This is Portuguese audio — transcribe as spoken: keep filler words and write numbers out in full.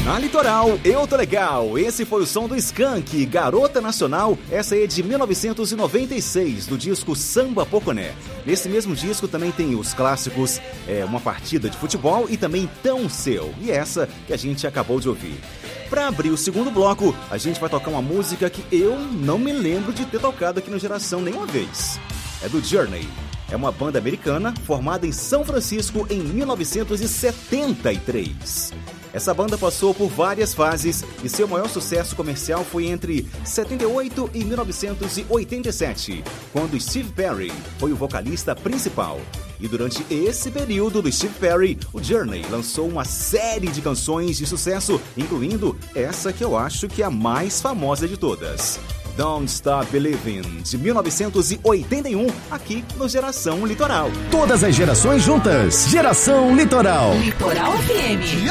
Na Litoral, eu tô legal. Esse foi o som do Skank, Garota Nacional. Essa é de mil novecentos e noventa e seis, do disco Samba Poconé. Nesse mesmo disco também tem os clássicos é, Uma Partida de Futebol e também Tão Seu. E essa que a gente acabou de ouvir. Para abrir o segundo bloco, a gente vai tocar uma música que eu não me lembro de ter tocado aqui no Geração nenhuma vez. É do Journey. É uma banda americana formada em São Francisco em mil novecentos e setenta e três. Essa banda passou por várias fases e seu maior sucesso comercial foi entre setenta e oito e mil novecentos e oitenta e sete, quando Steve Perry foi o vocalista principal. E durante esse período do Steve Perry, o Journey lançou uma série de canções de sucesso, incluindo essa que eu acho que é a mais famosa de todas. Don't Stop Believing, de mil novecentos e oitenta e um, aqui no Geração Litoral. Todas as gerações juntas. Geração Litoral. Litoral F M.